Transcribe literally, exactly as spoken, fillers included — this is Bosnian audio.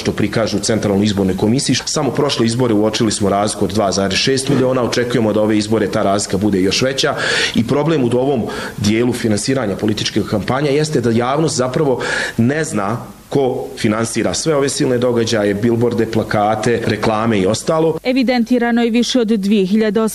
što prikažu u Centralnoj izbornoj komisiji. Samo prošle izbore uočili smo razliku od dva zarez šest miliona, očekujemo da ove izbore ta razlika bude još veća i problem u ovom dijelu finansiranja političke kampanja jeste da javnost zapravo ne zna ko finansira sve ove silne događaje, bilborde, plakate, reklame i ostalo. Evidentirano je više od dvije hiljade